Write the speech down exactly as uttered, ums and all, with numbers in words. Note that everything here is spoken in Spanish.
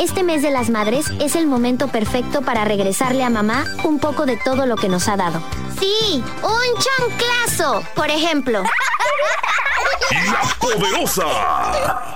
Este mes de las madres es el momento perfecto para regresarle a mamá un poco de todo lo que nos ha dado. Sí, un chanclazo, por ejemplo. ¡La Poderosa!